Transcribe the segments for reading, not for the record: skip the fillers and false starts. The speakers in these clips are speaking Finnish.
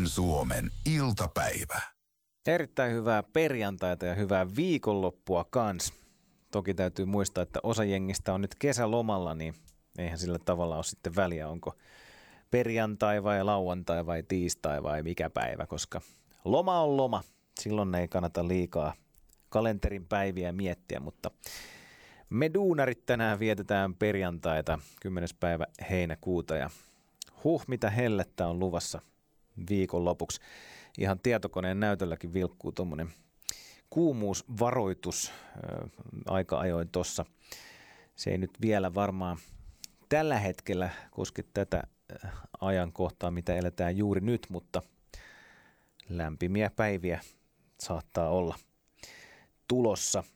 Kaiken Suomen iltapäivä. Erittäin hyvää perjantaita ja hyvää viikonloppua kans. Toki täytyy muistaa, että osa jengistä on nyt kesälomalla, niin eihän sillä tavalla ole sitten väliä, onko perjantai vai lauantai vai tiistai vai mikä päivä, koska loma on loma. Silloin ei kannata liikaa kalenterin päiviä miettiä, mutta me duunarit tänään vietetään perjantaita 10. päivä heinäkuuta ja mitä hellettä on luvassa viikonlopuksi. Ihan tietokoneen näytölläkin vilkkuu tuommoinen kuumuusvaroitus aika ajoin tuossa. Se ei nyt vielä varmaan tällä hetkellä koske tätä ajankohtaa, mitä eletään juuri nyt, mutta lämpimiä päiviä saattaa olla tulossa.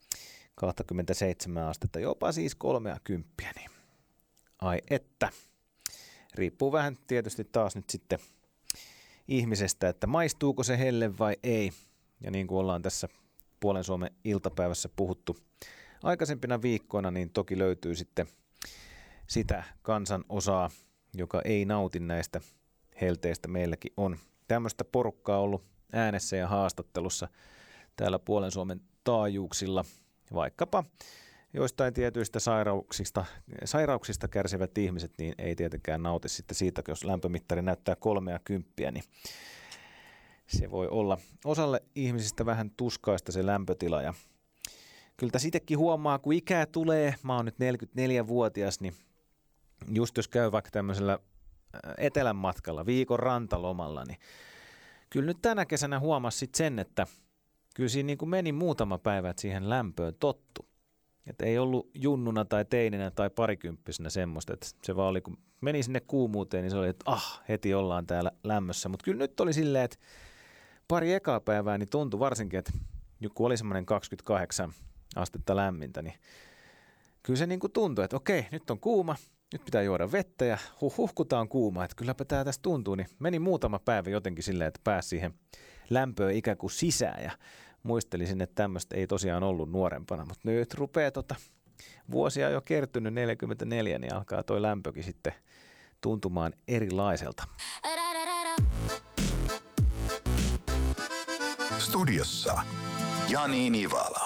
27 astetta, jopa siis 30, niin ai että. Riippuu vähän tietysti taas nyt sitten ihmisestä, että maistuuko se helle vai ei. Ja niin kuin ollaan tässä Puolen Suomen iltapäivässä puhuttu aikaisempina viikkoina, niin toki löytyy sitten sitä kansanosaa, joka ei nauti näistä helteistä. Meilläkin on tämmöistä porukkaa ollut äänessä ja haastattelussa täällä Puolen Suomen taajuuksilla, vaikkapa joistain tietyistä sairauksista kärsivät ihmiset, niin ei tietenkään nauti sitten siitä, jos lämpömittari näyttää 30, niin se voi olla osalle ihmisistä vähän tuskaista se lämpötila. Ja kyllä sitäkin huomaa, kun ikää tulee, mä oon nyt 44-vuotias, niin just jos käy vaikka tämmöisellä etelän matkalla, viikon rantalomalla, niin kyllä nyt tänä kesänä huomasi sitten sen, että kyllä siinä niin kuin meni muutama päivä, että siihen lämpöön tottu. Että ei ollut junnuna tai teininä tai parikymppisenä semmoista, että se vaan oli, kun meni sinne kuumuuteen, niin se oli, että heti ollaan täällä lämmössä. Mutta kyllä nyt oli silleen, että pari ekaa päivää niin tuntui varsinkin, että kun oli semmoinen 28 astetta lämmintä, niin kyllä se niin kuin tuntui, että okei, nyt on kuuma, nyt pitää juoda vettä ja kun tää on kuuma, että kylläpä tää tästä tuntuu, niin meni muutama päivä jotenkin silleen, että pääsi siihen lämpöön ikään kuin sisään ja muistelisin, että tämmöistä ei tosiaan ollut nuorempana, mutta nyt rupeaa vuosia jo kertynyt 44, niin alkaa toi lämpökin sitten tuntumaan erilaiselta. Studiossa Jani Nivala.